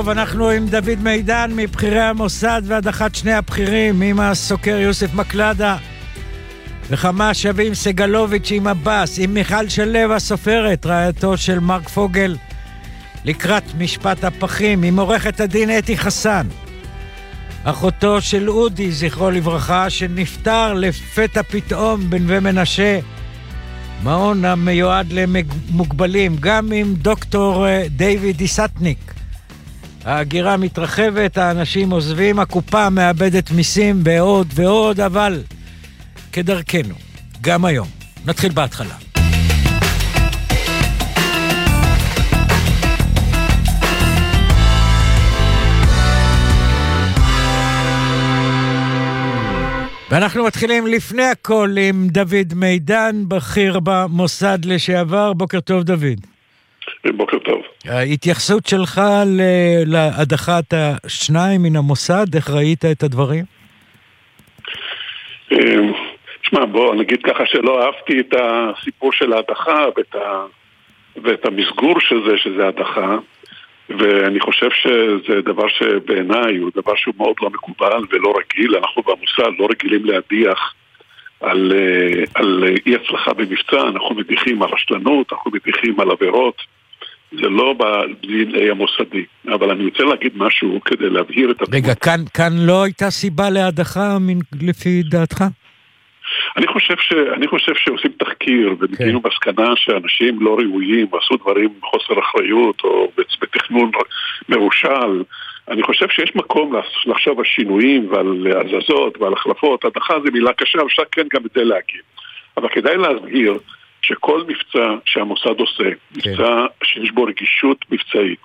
טוב, אנחנו עם דוד מידן מבחירי המוסד והדחת שני הבכירים, עם הסוקר יוסף מקלדה וכמה שווים סגלוביץ' עם הבאס, עם מיכל שלו הסופרת, רעייתו של מרק פוגל, לקראת משפט הפחים, עם עורכת הדין אתי חסן, אחותו של אודי, זכרו לברכה, שנפטר לפתע פתאום בנווה מנשה, מעון המיועד למוגבלים, גם עם דוקטור דיוויד דיסטניק. ההגירה מתרחבת, האנשים עוזבים, הקופה מאבדת מיסים ועוד ועוד, אבל כדרכנו, גם היום. נתחיל בהתחלה. ואנחנו מתחילים לפני הכל עם דוד מידן, בכיר במוסד לשעבר. בוקר טוב דוד. בוקר טוב. ההתייחסות שלך להדחת השניים מן המוסד, איך ראית את הדברים? תשמע, בוא נגיד ככה שלא אהבתי את הסיפור של ההדחה ואת המסגור של זה, שזה הדחה, ואני חושב שזה דבר שבעיניי הוא דבר שהוא מאוד לא מקובל ולא רגיל. אנחנו במוסד לא רגילים להדיח על אי הצלחה במבצע, אנחנו מדיחים על רשלנות, אנחנו מדיחים על עבירות, זה לא בדין המוסדי. אבל אני רוצה להגיד משהו כדי להבהיר את הדבר. רגע, כאן לא הייתה סיבה להדחה לפי דעתך? אני חושב שעושים תחקיר ומגיעים בסכנה שאנשים לא ראויים עשו דברים בחוסר אחריות או בתכנון מרושל. אני חושב שיש מקום לחשוב על שינויים ועל הזזות ועל החלפות. הדחה זה מילה קשה, אפשר כן גם את זה להגיד, אבל כדאי להסביר שכל מבצע שהמוסד עושה, מבצע שיש בו רגישות מבצעית,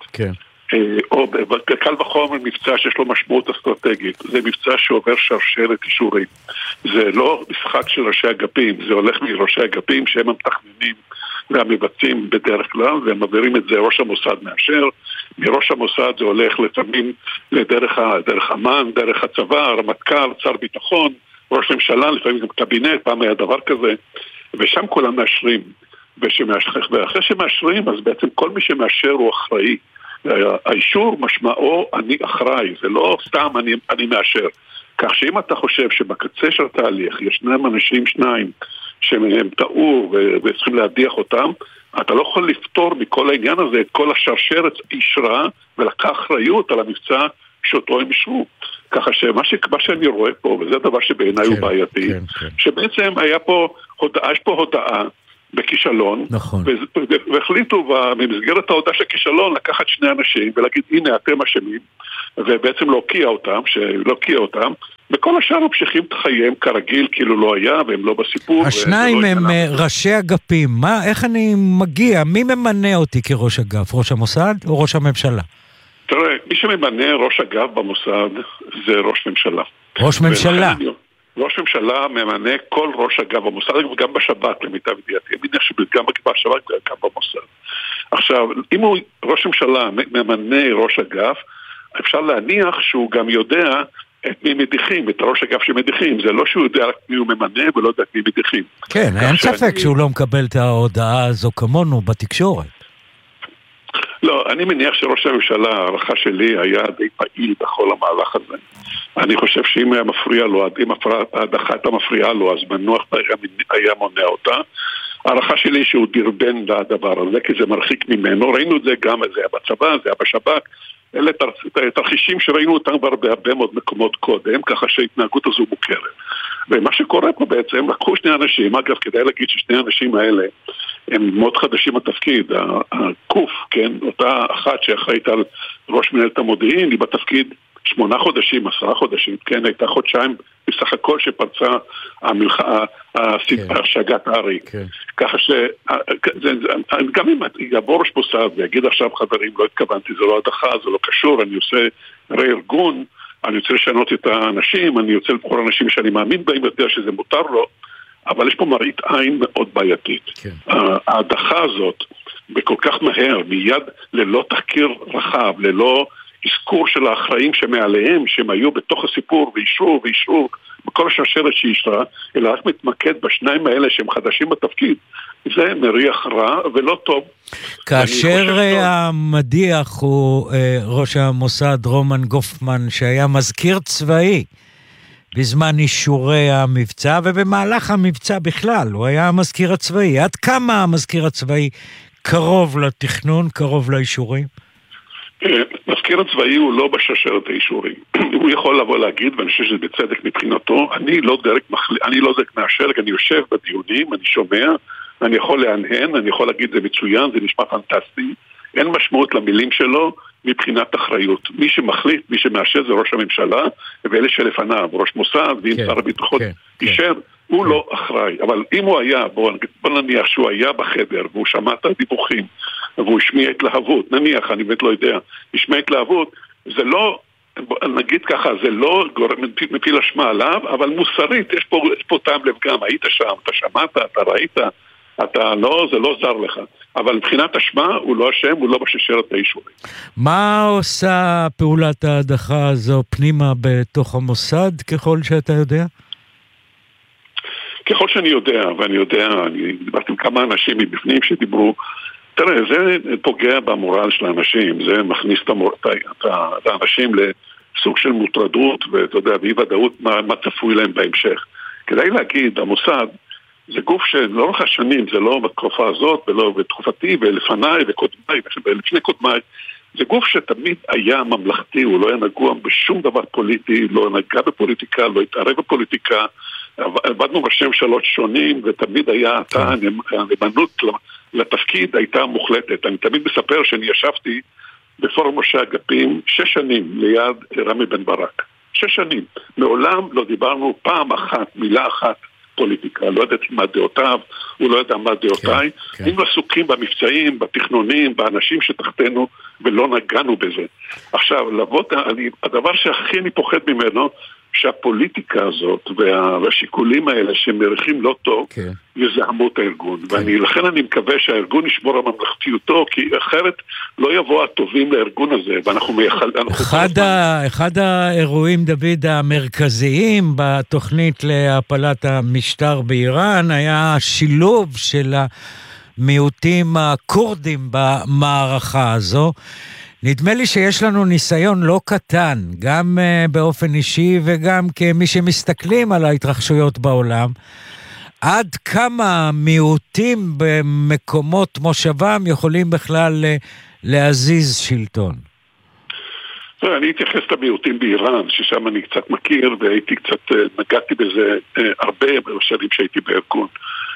או קל וחומר מבצע שיש לו משמעות אסטרטגית, זה מבצע שעובר שרשרת אישורים. זה לא משחק של ראשי אגפים, זה הולך מראשי אגפים שהם המתכננים והמבצעים בדרך כלל, והם מעבירים את זה ראש המוסד מאשר. מראש המוסד זה הולך לפעמים לדרך אמן, דרך הצבא, הרמטכ"ל, שר ביטחון, ראש ממשלה, לפעמים גם קבינט, פעם היה דבר כזה, ושם כולם מאשרים. ואחרי שמאשרים, אז בעצם כל מי שמאשר הוא אחראי. האישור משמעו אני אחראי, זה לא סתם אני מאשר. כך שאם אתה חושב שבקצה של התהליך ישנם אנשים שניים שהם טעו וצריכים להדיח אותם, אתה לא יכול לפתור מכל העניין הזה את כל השרשרת אישרה ולקח אחריות על המבצע שאותו הם אישרו. ככה שמה שאני רואה פה, וזה דבר שבעיניי הוא בעייתי, שבעצם יש פה הודעה בכישלון, נכון. והחליטו במסגרת ההודעה של כישלון לקחת שני אנשים ולהגיד הנה אתם אשמים, ובעצם להוקיע אותם, וכל השאר ממשיכים את חייהם כרגיל כאילו לא היה והם לא בסיפור. השניים הם ראשי אגפים. איך אני מגיע? מי ממנה אותי כראש אגף? ראש המוסד או ראש הממשלה? תראה, מי שממנה ראש אגף במוסד זה ראש ממשלה. ראש ממשלה? ראש ממשלה ממנה כל ראש אגף במוסד, וגם בשב"כ למיטב ידיעתי. אני מניח שגם בשב"כ וגם במוסד. עכשיו, אם הוא ראש ממשלה ממנה ראש אגף, אפשר להניח שהוא גם יודע את מי מדיחים, את ראש אגף שמדיחים. זה לא שהוא יודע רק מי הוא ממנה ולא יודע את מי מדיחים. כן, אין ספק שהוא לא מקבל את ההודעה הזו כמונו בתקשורת. לא, אני מניח שראש הממשלה, הערכה שלי, היה די פעיל בכל המהלך הזה. אני חושב שאם היה מפריע לו, אם ההדחה הייתה מפריעה לו, אז מנוח היה מונע אותה. הערכה שלי שהוא דרבן לדבר הזה, כי זה מרחיק ממנו. ראינו את זה גם, זה היה בצבא, זה היה בשב"כ. אלה תרחישים שראינו אותם בהרבה מאוד מקומות קודם, ככה שההתנהגות הזו מוכרת. ומה שקורה פה בעצם, לקחו שני אנשים, אגב, כדאי להגיד ששני האנשים האלה הם מאוד חדשים בתפקיד. הקוף, כן, אותה אחת שאחראית על ראש מנהלת המודיעין, היא בתפקיד 8 חודשים, 10 חודשים, כן, הייתה חודשיים בסך הכל שפרצה השגת הארי. ככה גם אם יבוא ראש מוסד ויגיד עכשיו חברים, לא התכוונתי, זה לא הדחה, זה לא קשור, אני עושה ארגון, אני רוצה לשנות את האנשים, אני רוצה לבחור אנשים שאני מאמין בהם יותר שזה מותר לו, אבל יש פה מראית עין מאוד בעייתית. ההדחה הזאת, בכל כך מהר, מיד ללא תחקיר רחב, ללא אזכור של האחראים שמעליהם, שהם היו בתוך הסיפור ואישרו בכל השרשרת שאישרה, אלא רק מתמקד בשניים האלה שהם חדשים בתפקיד. זה מריח רע ולא טוב. כאשר המדיח הוא ראש המוסד רומן גופמן, שהיה מזכיר צבאי בזמן אישורי המבצע, ובמהלך המבצע בכלל, הוא היה המזכיר הצבאי. עד כמה המזכיר הצבאי קרוב לתכנון, קרוב לאישורים? מזכיר הצבאי הוא לא בשרשרת האישורים. הוא יכול לבוא להגיד, ואני חושב שזה בצדק מבחינתו, אני לא דרג מהשרג, אני יושב בדיונים, אני שומע, אני יכול להנהן, אני יכול להגיד זה מצוין, זה נשמע פנטסטי, אין משמעות למילים שלו מבחינת אחריות. מי שמחליט, מי שמאשר זה ראש הממשלה, ואלה שלפניו, ראש מוסד, ואם שר הביטחון אישר, הוא לא אחראי. אבל אם הוא היה, בוא נניח שהוא היה בחדר, והוא שמע את הדיווחים, והוא השמיע התלהבות, נניח, אני באמת לא יודע, השמיע התלהבות, זה לא, נגיד ככה, זה לא מפיל אשמה עליו, אבל מוסרית, יש פה טעם לב גם, היית שם, אתה שמעת, אתה ראית, אתה לא, זה לא זר לך. אבל מבחינת אשמה, הוא לא אשם, הוא לא בשרשרת האישורים. מה עושה פעולת ההדחה הזו פנימה בתוך המוסד, ככל שאתה יודע? ככל שאני יודע, אני דיברתי עם כמה אנשים מבפנים שדיברו, תראה, זה פוגע במורל של האנשים, זה מכניס את האנשים לסוג של מוטרדות, ואתה יודע, ואי ודאות מה צפוי להם בהמשך. כדאי להגיד, המוסד, זה גוף שלא רק השנים, זה לא בתקופה הזאת, ולא בתקופתי, ולפניי וקודמיי, ולפני קודמיי, זה גוף שתמיד היה ממלכתי, הוא לא היה נגוע בשום דבר פוליטי, לא נגע בפוליטיקה, לא התערב בפוליטיקה, עבדנו בשם ממשלות שונים, ותמיד היה, הנאמנות לתפקיד הייתה מוחלטת. אני תמיד מספר שאני ישבתי בפורום משה אגפים 6 שנים ליד רמי בן ברק. 6 שנים. מעולם לא דיברנו פעם אחת, מילה אחת, פוליטיקה, לא יודעת מה דעותיו, הוא לא יודע מה דעותיי, היינו עסוקים במבצעים, בתכנונים, באנשים שתחתנו, ולא נגענו בזה. עכשיו, הדבר שהכי אני פוחד ממנו, שהפוליטיקה הזאת והשיקולים האלה שמריחים לא טוב, יזהמו את הארגון. ולכן אני מקווה שהארגון ישמור על ממלכתיותו, כי אחרת לא יבוא הטובים לארגון הזה, ואנחנו אחד האירועים, דוד, המרכזיים בתוכנית להפלת המשטר באיראן, היה שילוב של המיעוטים הקורדים במערכה הזו. נדמה לי שיש לנו ניסיון לא קטן, גם באופן אישי וגם כמי שמסתכלים על ההתרחשויות בעולם, עד כמה מיעוטים במקומות מושבם יכולים בכלל להזיז שלטון. אני אתייחס למיעוטים באיראן, ששם אני קצת מכיר, והייתי קצת, נגעתי בזה הרבה בשנים שהייתי בארגון.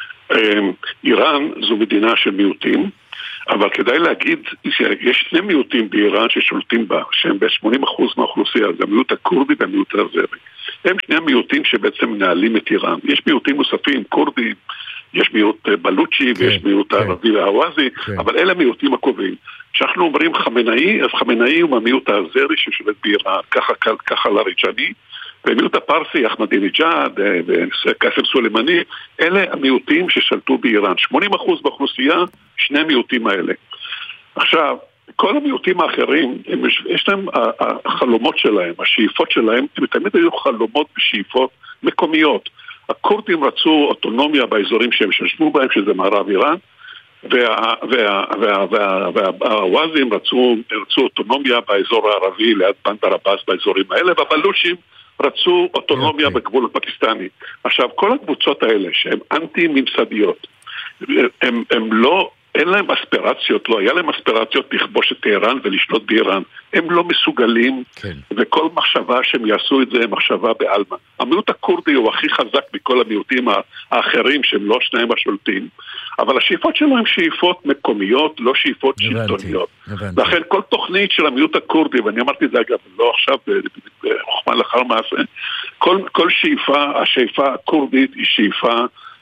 איראן זו מדינה של מיעוטים, אבל כדאי להגיד שיש 2 מיעוטים באיראן ששולטים בה, שהם ב-80% מהאוכלוסייה, זה המיעוט הקורדי והמיעוט האזרי. הם 2 המיעוטים שבעצם מנהלים את איראן. יש מיעוטים נוספים, קורדים, יש מיעוט בלוצ'י ויש מיעוט ערבי והוואזי, אבל אלה המיעוטים הקובעים. כשאנחנו אומרים חמינאי, אז חמינאי הוא המיעוט האזרי ששולט באיראן, ככה לריג'אני, ומיעוט הפרסי, אחמדינג'אד וקאסם סולימני, אלה המיעוטים ששלטו באיראן. 80% באוכלוסייה, 2 המיעוטים האלה. עכשיו, כל המיעוטים האחרים, יש להם החלומות שלהם, השאיפות שלהם, הם תמיד היו חלומות ושאיפות מקומיות. הקורדים רצו אוטונומיה באזורים שהם ששבו בהם, שזה מערב איראן, והוואזים רצו אוטונומיה באזור הערבי, ליד בנדר עבאס באזורים האלה, והבלושים רצו אוטונומיה בגבול הפקיסטני. עכשיו, כל הקבוצות האלה שהן אנטי-ממסדיות, הם לא, אין להם אספירציות, לא היה להם אספירציות לכבוש את איראן ולשלוט באיראן. הם לא מסוגלים, וכל מחשבה שהם יעשו את זה, מחשבה בעלמה. המיעוט הקורדי הוא הכי חזק מכל המיעוטים האחרים שהם לא 2 השולטים, אבל השאיפות שלו הן שאיפות מקומיות, לא שאיפות שלטוניות. לכן כל תוכנית של המיעוט הקורדי, ואני אמרתי את זה אגב, לא עכשיו בחוכמה לאחר מעשה, כל שאיפה, השאיפה הקורדית היא שאיפה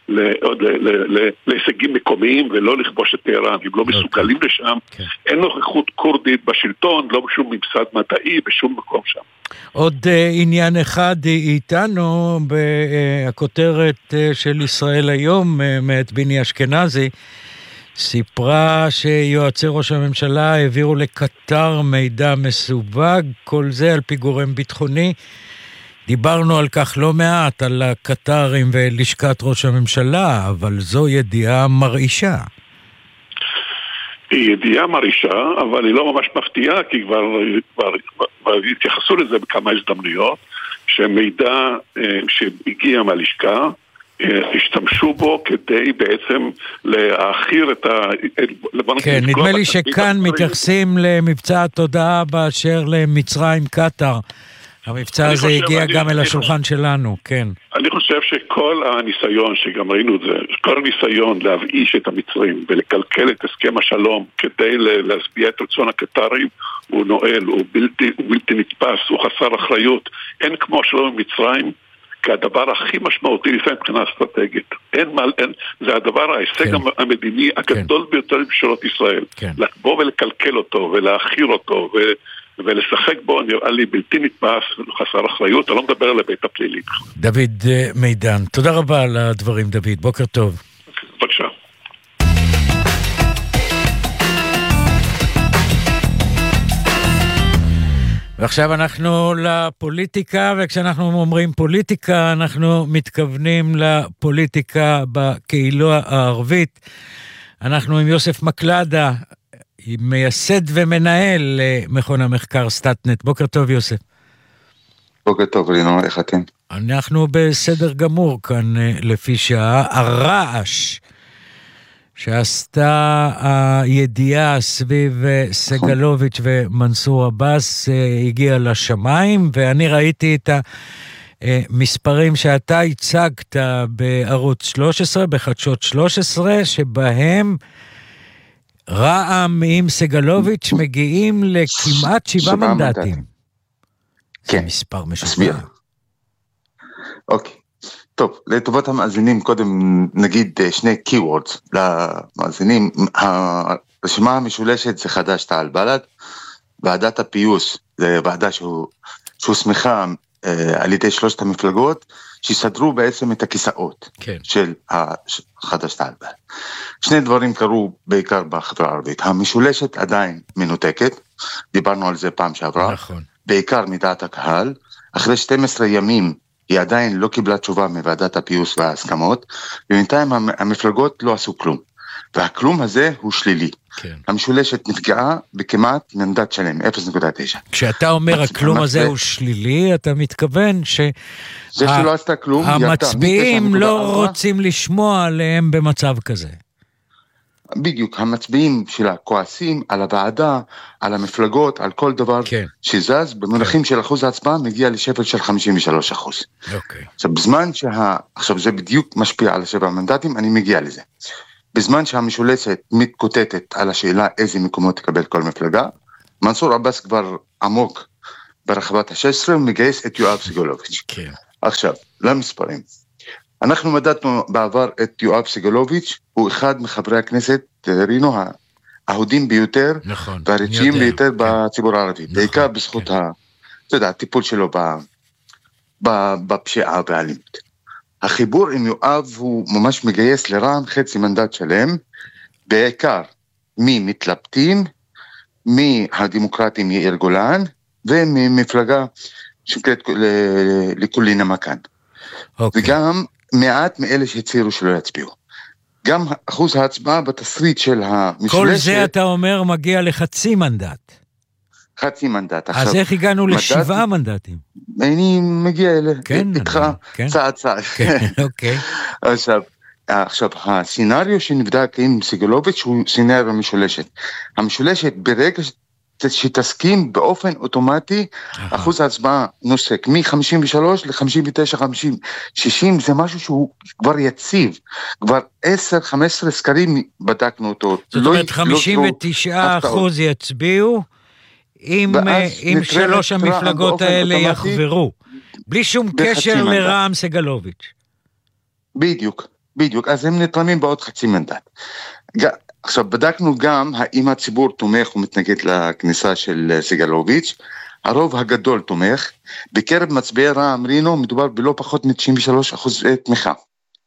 להישגים מקומיים ולא לכבוש את איראן. הם לא מסוגלים לשם, אין נוכחות קורדית בשלטון, לא בשום ממסד מדעי, בשום מקום שם. עוד עניין אחד איתנו בכותרת של ישראל היום, מאת ביני אשכנזי, סיפרה שיועצי ראש הממשלה העבירו לקטר מידע מסווג, כל זה על פי גורם ביטחוני. דיברנו על כך לא מעט, על הקטרים ולשכת ראש הממשלה, אבל זו ידיעה מרעישה. היא ידיעה מרעישה, אבל היא לא ממש מפתיעה, כי כבר התייחסו לזה בכמה הזדמנויות, שמידע שהגיע מהלשכה, השתמשו בו כדי בעצם להאחיר את ה... כן, נדמה לי שכאן מתייחסים למבצע התודעה באשר למצרים קטר. המבצע הזה הגיע גם אל השולחן שלנו, כן. אני חושב שכל הניסיון, שגם ראינו את זה, כל הניסיון להבאיש את המצרים ולקלקל את הסכם השלום כדי להשביע את רצון הקטרים, הוא נועל, הוא בלתי נתפס, הוא חסר אחריות. אין כמו השלום עם מצרים, כהדבר הכי משמעותי לפעמים מבחינה אסטרטגית. זה הדבר, ההישג המדיני הגדול ביותר בממשלות ישראל. לבוא ולקלקל אותו ולהאחיר אותו ולשחק בו, נראה לי בלתי נתפס, חסר אחריות, אני לא מדבר על הבית הפלילי. דוד מידן, תודה רבה על הדברים, דוד, בוקר טוב. בבקשה. ועכשיו אנחנו לפוליטיקה, וכשאנחנו אומרים פוליטיקה, אנחנו מתכוונים לפוליטיקה בקהילה הערבית. אנחנו עם יוסף מקלדה, מייסד ומנהל מכון המחקר סטאטנט. בוקר טוב, יוסף. בוקר טוב, לינור, איך אתם? אנחנו בסדר גמור כאן לפי שעה. הרעש שעשתה הידיעה סביב סגלוביץ' ומנסור עבאס הגיע לשמיים, ואני ראיתי את המספרים שאתה הצגת בערוץ 13, בחדשות 13, שבהם רע"מ עם סגלוביץ' מגיעים לכמעט 7 מנדטים. כן. זה מספר משוגע. אוקיי. טוב, לטובת המאזינים, קודם נגיד שני keywords למאזינים. הרשימה המשולשת זה חד"ש תע"ל בל"ד, ועדת הפיוס זה ועדה שהוא סמיכה על ידי 3 המפלגות, שיסדרו בעצם את הכיסאות של חד"ש תע"ל בל"ד. שני דברים קרו בעיקר בחברה הערבית. המשולשת עדיין מנותקת, דיברנו על זה פעם שעברה, נכון. בעיקר מדעת הקהל. אחרי 12 ימים היא עדיין לא קיבלה תשובה מוועדת הפיוס וההסכמות, ובינתיים המפלגות לא עשו כלום. והכלום הזה הוא שלילי. כן. המשולשת נפגעה בכמעט מנדט שלם, 0.9. כשאתה אומר הכלום הזה הוא שלילי, אתה מתכוון זה שלא עשתה כלום, המצביעים לא רוצים לשמוע עליהם במצב כזה. בדיוק, המצביעים שלה כועסים על הוועדה, על המפלגות, על כל דבר שזז, במונחים של אחוז ההצבעה מגיע לשפל של 53%. אוקיי. עכשיו, בזמן עכשיו זה בדיוק משפיע על 7 מנדטים, אני מגיע לזה. בזמן שהמשולשת מתקוטטת על השאלה איזה מקומות תקבל כל מפלגה, מנסור עבאס כבר עמוק ברחבת ה-16, ומגייס את יואב סגלוביץ'. כן. עכשיו, למספרים. אנחנו מדדנו בעבר את יואב סגלוביץ', הוא אחד מחברי הכנסת, רינו, האהודים ביותר, נכון, והרציים ביותר בציבור הערבי, נכון, בעיקר בזכות כן. הטיפול שלו בפשיעה והאלימות. החיבור עם יואב הוא ממש מגייס לרע"מ חצי מנדט שלם, בעיקר ממתלבטים, מהדמוקרטים יאיר גולן, וממפלגה שנקראת לכולינה מכאן. אוקיי. וגם מעט מאלה שהצהירו שלא יצביעו. גם אחוז ההצבעה בתסריט של המשולשת... כל זה אתה אומר מגיע לחצי מנדט. חצי מנדט. אז איך הגענו ל7 מנדטים? אני מגיע איתך צעד צעד. אוקיי. עכשיו, הסצנריו שנבדק עם סגלוביץ' הוא סצנריו המשולשת. המשולשת ברגע שתסכים באופן אוטומטי, אחוז ההצבעה נוסק מ-53 ל-59, 50, 60, זה משהו שהוא כבר יציב, כבר 10-15 סקרים בדקנו אותו. זאת אומרת, 59% יצביעו, אם 3 המפלגות האלה יחברו, בלי שום קשר לרע"מ סגלוביץ'. בדיוק, אז הם נתרמים בעוד חצי מנדט. עכשיו, בדקנו גם האם הציבור תומך ומתנגד לכניסה של סגלוביץ'. הרוב הגדול תומך. בקרב מצביעי רע"מ רינו מדובר בלא פחות מ-93% תמיכה.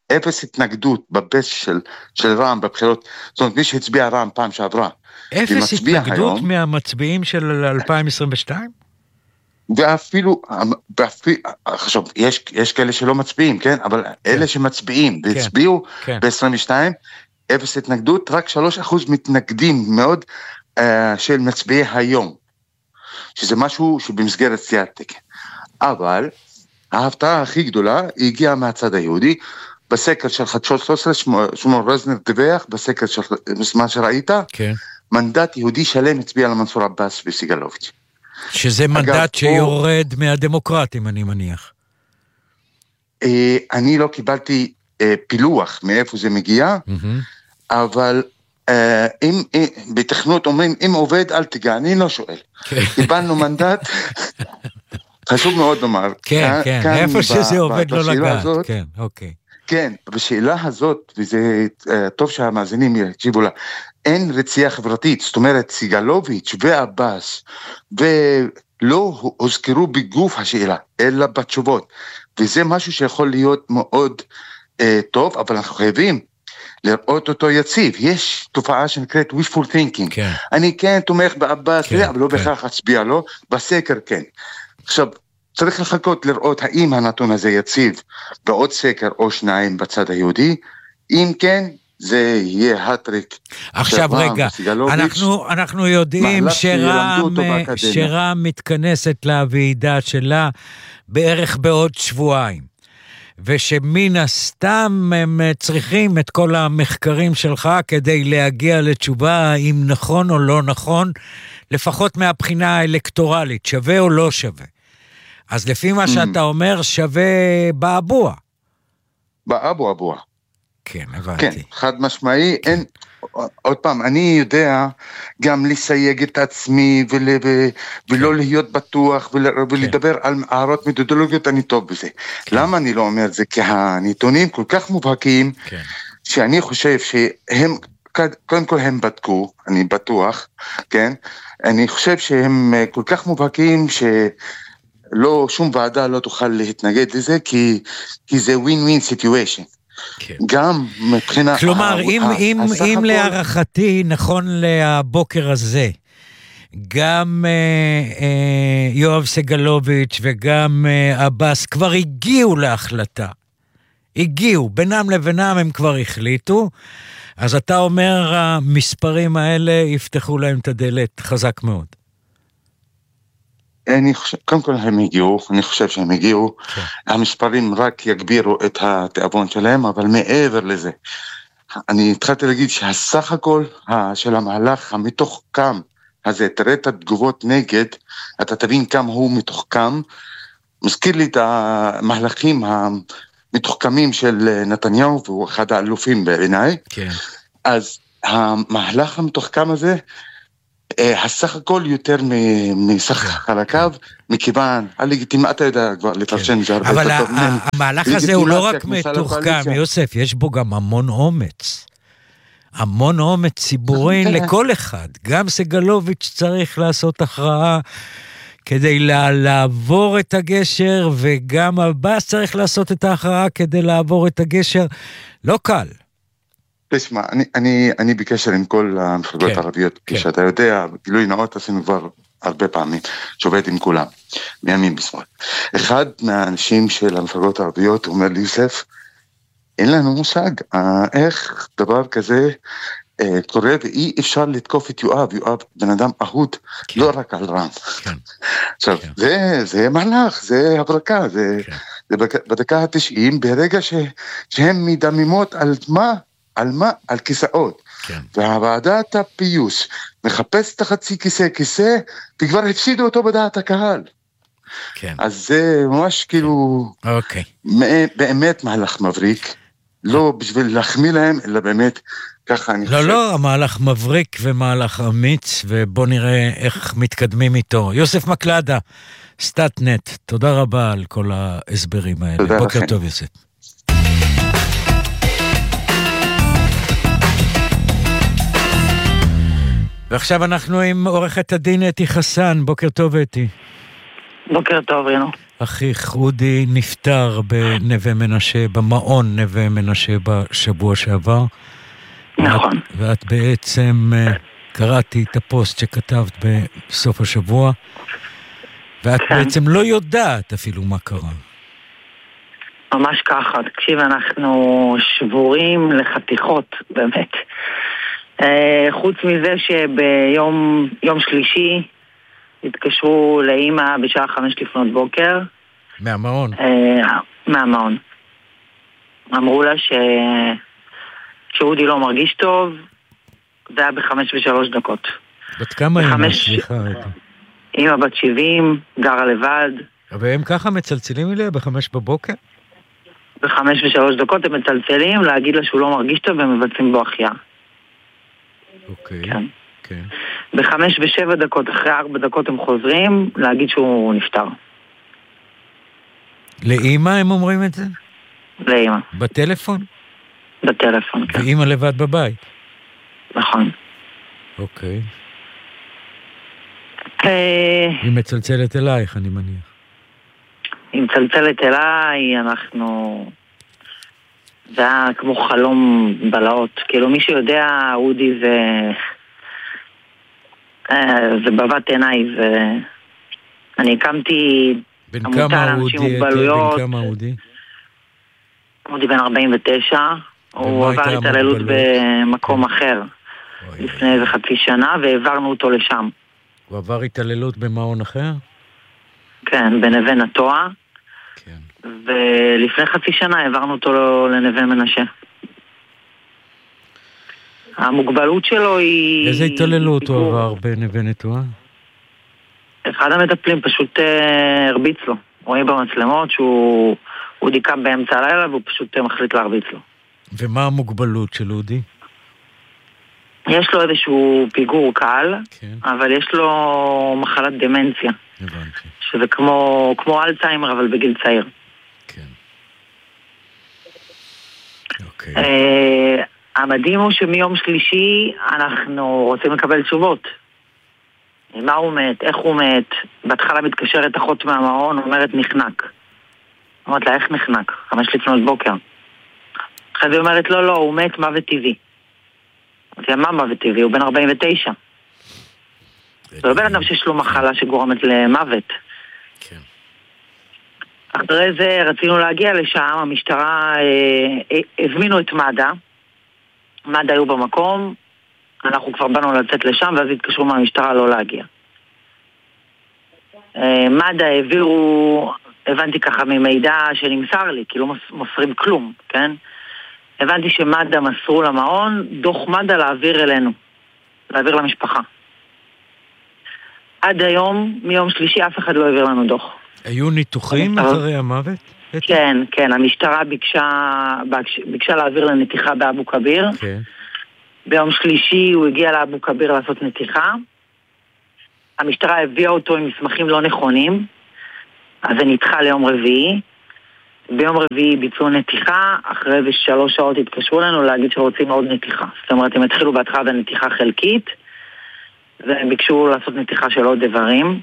אפס התנגדות בבס של רע"מ בבחירות, זאת אומרת מי שהצביע רע"מ פעם שעברה. אפס התנגדות מהמצביעים של 2022? ואפילו, עכשיו, יש כאלה שלא מצביעים, כן? אבל אלה שמצביעים והצביעו ב-22, אפס התנגדות, רק 3% מתנגדים מאוד של מצביעי היום, שזה משהו שבמסגרת סיעת תקן. אבל ההפתעה הכי גדולה הגיעה מהצד היהודי, בסקר של חדשות 13, שמעון רזנר דיווח, בסקר של מה שראית, מנדט יהודי שלם הצביע למנסור עבאס וסגלוביץ'. שזה מנדט שיורד מהדמוקרטים, אני מניח. אני לא קיבלתי פילוח מאיפה זה מגיע, אבל בתכנות אומרים, אם עובד אל תיגע, אני לא שואל. קיבלנו מנדט, חשוב מאוד לומר. כן, כן, איפה שזה עובד לא לגעת. כן, אוקיי. כן, בשאלה הזאת, וזה טוב שהמאזינים יקשיבו לה, אין רצייה חברתית, זאת אומרת, סגלוביץ' ועבאס, ולא הוזכרו בגוף השאלה, אלא בתשובות, וזה משהו שיכול להיות מאוד טוב, אבל אנחנו חייבים לראות אותו יציב. יש תופעה שנקראת wishful thinking, כן. אני כן תומך בעבאס, כן, אבל לא כן. בכך אצביע לו, בסקר כן. עכשיו, צריך לחכות לראות האם הנתון הזה יציב בעוד סקר או שניים בצד היהודי, אם כן, זה יהיה הטריק. עכשיו רגע, אנחנו יודעים שרע"מ מתכנסת לוועידה שלה בערך בעוד שבועיים, ושמן הסתם הם צריכים את כל המחקרים שלך כדי להגיע לתשובה אם נכון או לא נכון, לפחות מהבחינה האלקטורלית, שווה או לא שווה. אז לפי מה שאתה אומר, שווה באבוע. באבוע. כן, הבנתי. כן, חד משמעי, כן. אין, עוד פעם, אני יודע גם לסייג את עצמי, ולא להיות בטוח, ולדבר על הערות מתודולוגיות, אני טוב בזה. כן. למה אני לא אומר את זה? כי הנתונים כל כך מובהקים, כן. שאני חושב שהם, קודם כל הם בדקו, אני בטוח, כן? אני חושב שהם כל כך מובהקים לא, שום ועדה לא תוכל להתנגד לזה, כי זה win-win situation. כן. גם מבחינה... כלומר, אם להערכתי, נכון לבוקר הזה, גם יואב סגלוביץ' וגם עבאס כבר הגיעו להחלטה. הגיעו, בינם לבינם הם כבר החליטו, אז אתה אומר, המספרים האלה יפתחו להם את הדלת חזק מאוד. אני חושב, קודם כל הם הגיעו, אני חושב שהם הגיעו, המספרים רק יגבירו את התיאבון שלהם, אבל מעבר לזה, אני התחלתי להגיד שהסך הכל של המהלך המתוחכם הזה, תראה את התגובות נגד, אתה תבין כמה הוא מתוחכם, מזכיר לי את המהלכים המתוחכמים של נתניהו, והוא אחד האלופים בעיניי, אז המהלך המתוחכם הזה, הסך הכל יותר מסך חלקיו, מכיוון, אתה יודע כבר לתרשן את זה הרבה. אבל המהלך הזה הוא לא רק מתוחכם, יוסף, יש בו גם המון אומץ. המון אומץ ציבורי לכל אחד. גם סגלוביץ' צריך לעשות הכרעה כדי לעבור את הגשר, וגם עבאס צריך לעשות את ההכרעה כדי לעבור את הגשר. לא קל. תשמע, אני בקשר עם כל המפלגות הערביות, כשאתה יודע, גילוי נאות עשינו כבר הרבה פעמים, שעובד עם כולם, מימין בשמאל. אחד מהאנשים של המפלגות הערביות אומר לי, יוסף, אין לנו מושג, איך דבר כזה קורה, ואי אפשר לתקוף את יואב בן אדם אהוד, לא רק על רע"מ. עכשיו, זה מהלך, זה הברקה, זה בדקה ה-90, ברגע שהם מדממות על מה? על כיסאות. כן. והוועדת הפיוס מחפש את החצי כיסא, וכבר הפסידו אותו בדעת הקהל. כן. אז זה ממש כאילו, באמת מהלך מבריק, לא בשביל להחמיא להם, אלא באמת ככה אני חושב. לא, המהלך מבריק ומהלך אמיץ, ובוא נראה איך מתקדמים איתו. יוסף מקלדה, סטאטנט, תודה רבה על כל ההסברים האלה. תודה לכם. בוקר טוב, יוסף. ועכשיו אנחנו עם עורכת הדין אתי חסן. בוקר טוב, אתי. בוקר טוב, רינו. אחיך אודי נפטר בנווה מנשה, במעון נווה מנשה בשבוע שעבר. נכון. ואת בעצם קראתי את הפוסט שכתבת בסוף השבוע, ואת בעצם לא יודעת אפילו מה קרה. ממש ככה, תקשיב, אנחנו שבורים לחתיכות, באמת. חוץ מזה שביום שלישי התקשרו לאמא בשעה 5 לפנות בוקר. מהמעון? מהמעון. אמרו לה שאודי לא מרגיש טוב, זה היה ב5:03. בת כמה אמא? סליחה. אמא בת 70, גרה לבד. והם ככה מצלצלים אליה ב5 בבוקר? ב5:03 הם מצלצלים להגיד לה שהוא לא מרגיש טוב והם מבצעים בו החייאה. אוקיי. כן. כן. ב5:07 אחרי 4 דקות הם חוזרים להגיד שהוא נפטר. לאמא הם אומרים את זה? לאמא. בטלפון? בטלפון, כן. ואמא לבד בבית? נכון. אוקיי. היא מצלצלת אלייך, אני מניח. היא מצלצלת אליי, זה היה כמו חלום בלהות. כאילו מי שיודע, אודי זה בבת עיניי, ואני הקמתי עמותה לאנשים מוגבלויות. בן כמה אודי? אודי בן 49, הוא עבר התעללות במקום אחר לפני איזה חצי שנה, והעברנו אותו לשם. הוא עבר התעללות במעון אחר? כן, בנווה נטוע. כן. ולפני חצי שנה העברנו אותו לנווה מנשה. המוגבלות שלו היא... איזה התעללות הוא עבר בנווה נטוע? אחד המטפלים פשוט הרביץ לו. רואים במצלמות שהוא דיכם באמצע הלילה והוא פשוט מחליט להרביץ לו. ומה המוגבלות של אודי? יש לו איזשהו פיגור קל, כן. אבל יש לו מחלת דמנציה. הבנתי. שזה כמו אלצהיימר, אבל בגיל צעיר. כן. אוקיי. המדהים הוא שמיום שלישי אנחנו רוצים לקבל תשובות. מה הוא מת, איך הוא מת. בהתחלה מתקשרת אחות מהמעון, אומרת נחנק. אומרת לה, איך נחנק? 5 לפנות בוקר. אחרי זה אומרת, לא, הוא מת מוות טבעי. אמרתי, מה מוות טבעי? הוא בן 49. זה לא בן אדם שיש לו מחלה שגורמת למוות. כן. אחרי זה רצינו להגיע לשם, המשטרה הזמינו את מד"א. מד"א היו במקום, אנחנו כבר באנו לצאת לשם, ואז התקשרו מהמשטרה לא להגיע. מד"א העבירו, הבנתי ככה ממידע שנמסר לי, כי לא מוסרים כלום, כן? הבנתי שמד"א מסרו למעון, דוח מד"א להעביר אלינו, להעביר למשפחה. עד היום, מיום שלישי, אף אחד לא העביר לנו דוח. היו ניתוחים אחרי המוות? כן, המשטרה ביקשה להעביר לנתיחה באבו כביר. כן. ביום שלישי הוא הגיע לאבו כביר לעשות נתיחה. המשטרה הביאה אותו עם מסמכים לא נכונים, אז זה נדחה ליום רביעי. ביום רביעי ביצעו נתיחה, אחרי 3 שעות התקשרו לנו להגיד שרוצים עוד נתיחה. זאת אומרת, הם התחילו בהתחלה בנתיחה חלקית, והם ביקשו לעשות נתיחה של עוד איברים.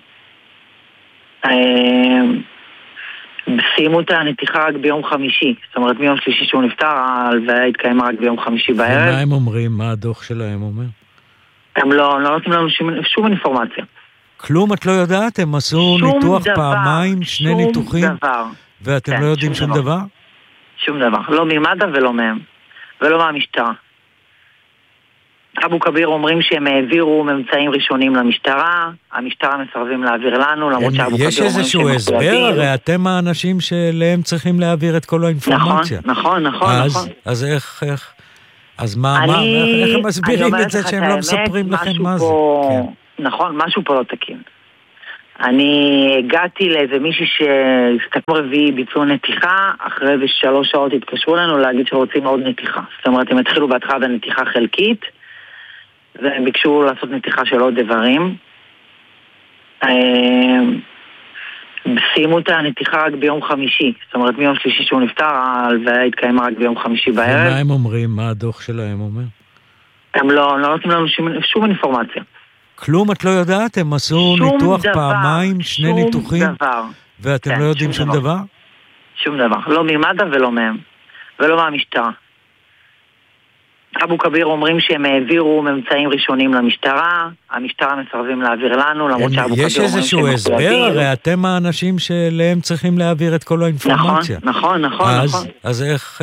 סיימו את הנתיחה רק ביום חמישי, זאת אומרת מיום שלישי שהוא נפטר, ההלוויה התקיימה רק ביום חמישי בערב. ומה הם אומרים? מה הדוח שלהם אומר? הם לא נותנים לנו שום אינפורמציה. כלום את לא יודעת? הם עשו ניתוח פעמיים, 2 ניתוחים? שום דבר. ואתם לא יודעים שום דבר? שום דבר, לא ממד"א ולא מהם, ולא מהמשטרה. אבו כביר אומרים שהם העבירו ממצאים ראשונים למשטרה, המשטרה מסרבים להעביר לנו, למרות שאבו כביר אומרים שהם יש איזשהו הסבר? הרי אתם האנשים שלהם צריכים להעביר את כל האינפורמציה. נכון. אז איך? אז איך הם מסבירים את זה שהם לא מספרים לכם מה זה? נכון, משהו פה לא תקין. אני הגעתי לאיזה מישהי שהסתכלו רביעי ביצעו נתיחה, אחרי 3 שעות התקשרו לנו להגיד שרוצים עוד נתיחה. זאת אומרת, הם התחילו בהתחלה בנתיחה חלקית, והם ביקשו לעשות נתיחה של עוד איברים. סיימו את הנתיחה רק ביום חמישי, זאת אומרת מיום שלישי שהוא נפטר, ההלוויה התקיימה רק ביום חמישי בערב. ומה הם אומרים? מה הדוח שלהם אומר? הם לא נותנים לנו שום אינפורמציה. כלום את לא יודעת? הם עשו ניתוח פעמיים, 2 ניתוחים? שום דבר. ואתם לא יודעים שום דבר? שום דבר. לא ממד"א ולא מהם. ולא מהמשטרה. אבו כביר אומרים שהם העבירו ממצאים ראשונים למשטרה, המשטרה מסרבים להעביר לנו, למרות שאבו כביר אומרים שהם יש איזשהו הסבר, הרי אתם האנשים שאליהם צריכים להעביר את כל האינפורמציה. נכון. אז איך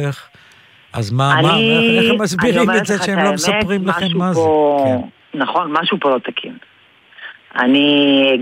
הם מסבירים את זה שהם לא מספרים לכם מה זה? נכון, משהו פה לא תקין. אני